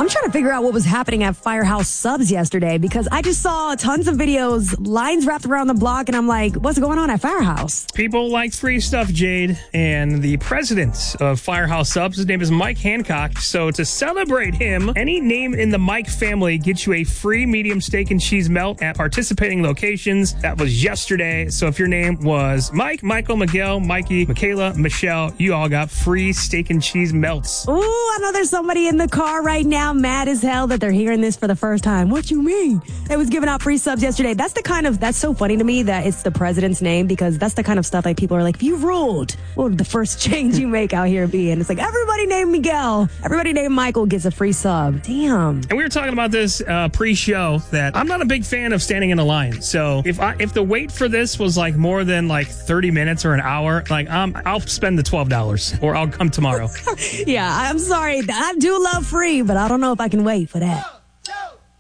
I'm trying to figure out what was happening at Firehouse Subs yesterday because I just saw tons of videos, lines wrapped around the block, and I'm like, what's going on at Firehouse? People like free stuff, Jade, and the president of Firehouse Subs, his name is Mike Hancock. So to celebrate him, any name in the Mike family gets you a free medium steak and cheese melt at participating locations. That was yesterday. So if your name was Mike, Michael, Miguel, Mikey, Michaela, Michelle, you all got free steak and cheese melts. Ooh, I know there's somebody in the car right now mad as hell that they're hearing this for the first time. What you mean? They was giving out free subs yesterday. That's so funny to me that it's the president's name because that's the kind of stuff like people are like, if you ruled, what would the first change you make out here be? And it's like, everybody named Miguel, everybody named Michael gets a free sub. Damn. And we were talking about this pre-show that I'm not a big fan of standing in a line. So if the wait for this was like more than like 30 minutes or an hour, like I'll spend the $12 or I'll come tomorrow. Yeah, I'm sorry. I do love free, but I don't know if I can wait for that.